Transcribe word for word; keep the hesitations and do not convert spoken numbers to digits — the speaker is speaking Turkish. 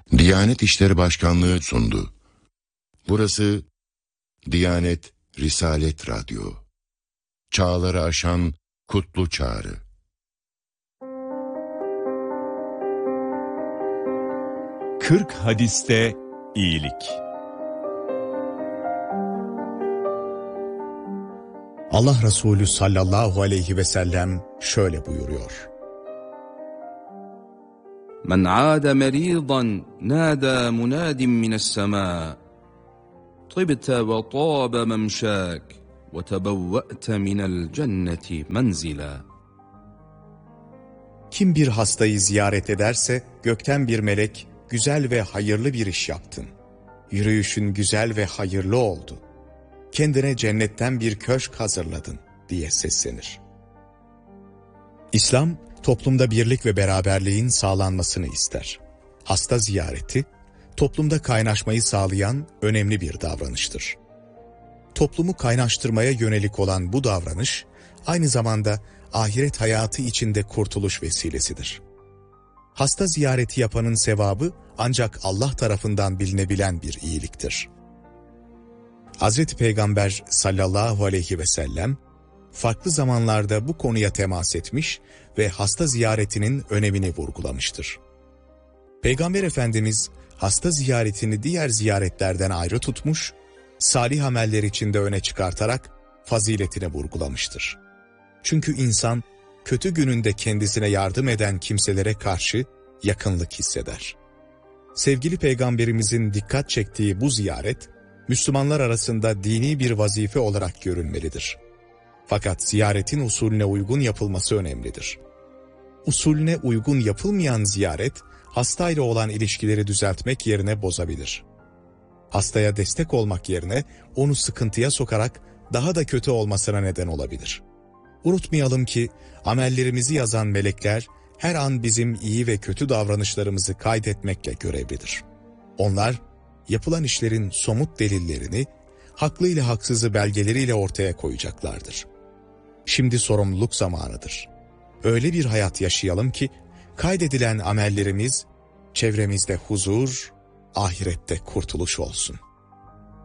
Diyanet İşleri Başkanlığı sundu. Burası Diyanet Risalet Radyo. Çağları aşan kutlu çağrı. Kırk hadiste iyilik. Allah Resulü sallallahu aleyhi ve sellem şöyle buyuruyor. Men aada meridan nada munadin mine's sema. Tibte ve tabe memşak ve tebevve'te minel cenneti menzila. Kim bir hastayı ziyaret ederse gökten bir melek, güzel ve hayırlı bir iş yaptın. Yürüyüşün güzel ve hayırlı oldu. Kendine cennetten bir köşk hazırladın diye seslenir. İslam, toplumda birlik ve beraberliğin sağlanmasını ister. Hasta ziyareti, toplumda kaynaşmayı sağlayan önemli bir davranıştır. Toplumu kaynaştırmaya yönelik olan bu davranış, aynı zamanda ahiret hayatı içinde kurtuluş vesilesidir. Hasta ziyareti yapanın sevabı ancak Allah tarafından bilinebilen bir iyiliktir. Hazreti Peygamber sallallahu aleyhi ve sellem, farklı zamanlarda bu konuya temas etmiş ve hasta ziyaretinin önemini vurgulamıştır. Peygamber Efendimiz, hasta ziyaretini diğer ziyaretlerden ayrı tutmuş, salih ameller içinde öne çıkartarak faziletini vurgulamıştır. Çünkü insan, kötü gününde kendisine yardım eden kimselere karşı yakınlık hisseder. Sevgili Peygamberimizin dikkat çektiği bu ziyaret, Müslümanlar arasında dini bir vazife olarak görülmelidir. Fakat ziyaretin usulüne uygun yapılması önemlidir. Usulüne uygun yapılmayan ziyaret, hastayla olan ilişkileri düzeltmek yerine bozabilir. Hastaya destek olmak yerine onu sıkıntıya sokarak daha da kötü olmasına neden olabilir. Unutmayalım ki amellerimizi yazan melekler her an bizim iyi ve kötü davranışlarımızı kaydetmekle görevlidir. Onlar yapılan işlerin somut delillerini, haklı ile haksızı belgeleriyle ortaya koyacaklardır. Şimdi sorumluluk zamanıdır. Öyle bir hayat yaşayalım ki kaydedilen amellerimiz çevremizde huzur, ahirette kurtuluş olsun.